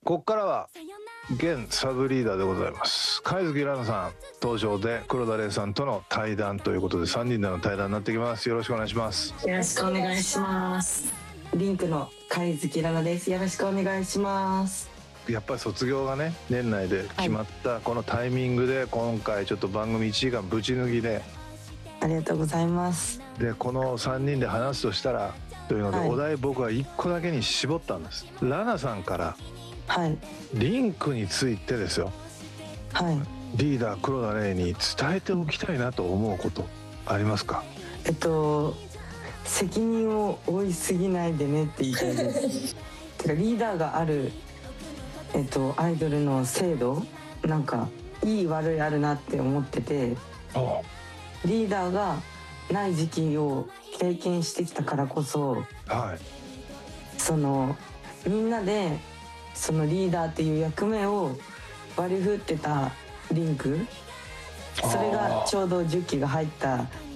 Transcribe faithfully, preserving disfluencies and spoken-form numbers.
ここからは現サブリーダーでございます貝月蘭さん登場で黒田玲さんとの対談ということでさんにんでの対談になってきます。よろしくお願いします。 よろしくお願いします。リンクの貝月蘭です。よろしくお願いします。 やっぱり卒業がね年内で決まったこのタイミングで今回ちょっと番組いちじかんぶち抜きでありがとうございます。 でこのさんにんで話すとしたらというので、はい、お題僕はいっこだけに絞ったんです。ラナさんからはいリンクについてですよ、 はい、 リーダー黒田玲に伝えておきたいなと思うことありますか？ えっと責任を負いすぎないでねって言いたいですてかリーダーがあるえっと、アイドルの制度なんかいい悪いあるなって思ってて、リーダーがない時期を経験してきたからこそ、 はい、 そのみんなでそのリーダーっていう役目を割り振ってたリンク、それがちょうどじゅっきが入った